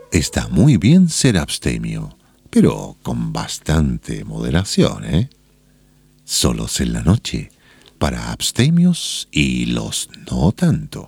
Está muy bien ser abstemio, pero con bastante moderación, ¿eh? Solos en la noche, para abstemios y los no tanto.